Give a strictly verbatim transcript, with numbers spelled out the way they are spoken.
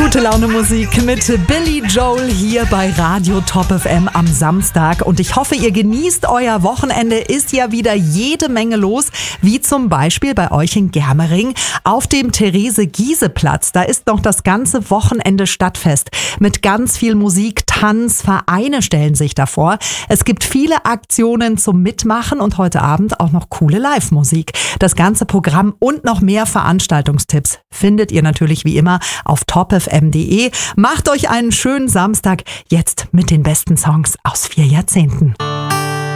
Gute Laune Musik mit Billy Joel hier bei Radio Top F M am Samstag. Und ich hoffe, ihr genießt euer Wochenende. Ist ja wieder jede Menge los, wie zum Beispiel bei euch in Germering auf dem Therese-Giese-Platz. Da ist noch das ganze Wochenende Stadtfest mit ganz viel Musik, Tanz, Vereine stellen sich davor. Es gibt viele Aktionen zum Mitmachen und heute Abend auch noch coole Live-Musik. Das ganze Programm und noch mehr Veranstaltungstipps findet ihr natürlich wie immer auf top f m punkt d e. Macht euch einen schönen Samstag jetzt mit den besten Songs aus vier Jahrzehnten.